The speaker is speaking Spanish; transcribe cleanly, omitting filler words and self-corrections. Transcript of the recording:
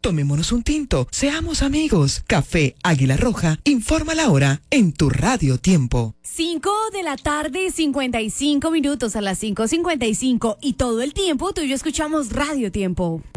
Tomémonos un tinto, seamos amigos. Café Águila Roja, informa la hora en tu Radio Tiempo. 5 de la tarde, 55 minutos, a las 5:55 y todo el tiempo tú y yo escuchamos Radio Tiempo.